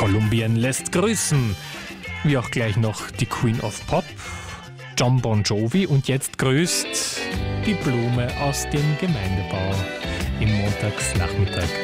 Kolumbien lässt grüßen. Wie auch gleich noch die Queen of Pop, John Bon Jovi, und jetzt grüßt die Blume aus dem Gemeindebau im Montagsnachmittag.